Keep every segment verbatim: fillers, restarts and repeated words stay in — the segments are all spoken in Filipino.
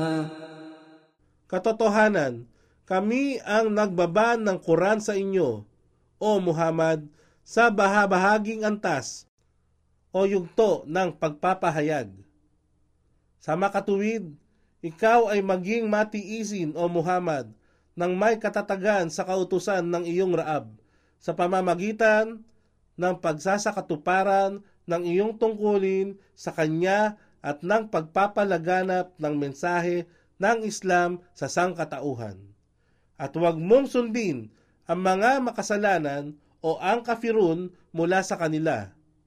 Katotohanan, kami ang nagbaban ng Quran sa inyo, O Muhammad, sa bahabahaging antas o yugto ng pagpapahayag. Sa makatuwid, ikaw ay maging matiisin, O Muhammad, nang may katatagan sa kautusan ng iyong Raab sa pamamagitan ng pagsasakatuparan ng iyong tungkulin sa Kanya at ng pagpapalaganap ng mensahe ng Islam sa sangkatauhan. At huwag mong sundin ang mga makasalanan o ang kafirun mula sa kanila.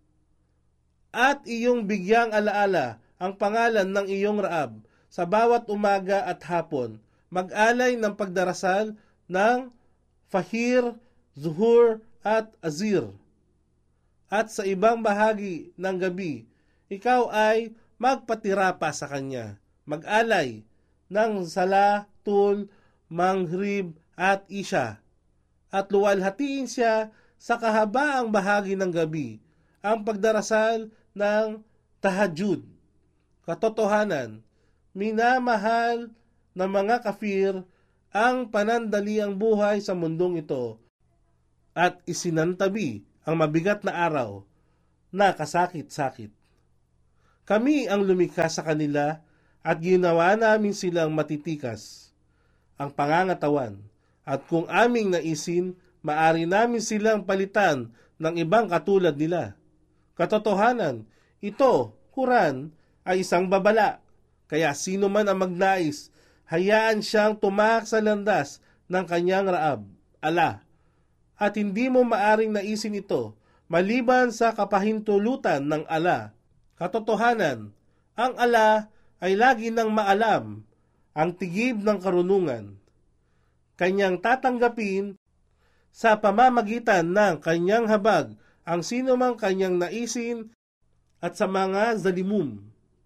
At iyong bigyang alaala ang pangalan ng iyong Raab sa bawat umaga at hapon, mag-alay ng pagdarasal ng Fajr, Zuhur at Azir. At sa ibang bahagi ng gabi, ikaw ay magpatira pa sa Kanya, mag-alay ng Salatul Maghrib at Isha, at luwalhatiin siya sa kahabaang bahagi ng gabi, ang pagdarasal ng Tahajjud. Katotohanan, minamahal ng mga kafir ang panandaliang buhay sa mundong ito at isinantabi ang mabigat na araw na kasakit-sakit. Kami ang lumikha sa kanila at ginawa namin silang matitikas ang pangangatawan, at kung aming naisin, maari namin silang palitan ng ibang katulad nila. Katotohanan, ito, Quran, ay isang babala, kaya sino man ang magnais, hayaan siyang tumak sa landas ng kanyang Raab, Allah, at hindi mo maaring naisin ito maliban sa kapahintulutan ng Allah. Katotohanan, ang Allah ay lagi nang maalam, ang tigib ng karunungan. Kanyang tatanggapin sa pamamagitan ng kanyang habag ang sino mang kanyang naisin at sa mga zalimum.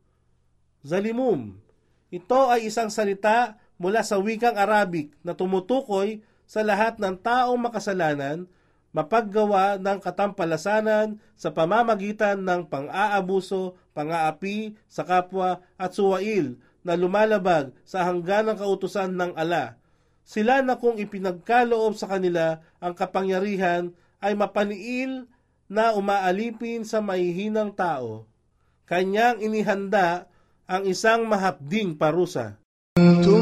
Zalimum, ito ay isang salita mula sa wikang Arabic na tumutukoy sa lahat ng taong makasalanan, mapaggawa ng katampalasanan sa pamamagitan ng pang-aabuso, pang-aapi sa kapwa at suwail na lumalabag sa hangganang kautusan ng Allah. Sila na kung ipinagkaloob sa kanila ang kapangyarihan ay mapaniil na umaalipin sa mahihinang tao. Kanyang inihanda ang isang mahapding parusa.